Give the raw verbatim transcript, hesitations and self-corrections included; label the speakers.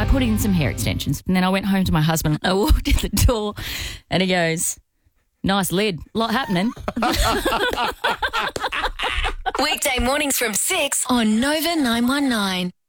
Speaker 1: I put in some hair extensions and then I went home to my husband. I walked in the door and he goes, nice lid, a lot happening.
Speaker 2: Weekday mornings from six on Nova nine one nine.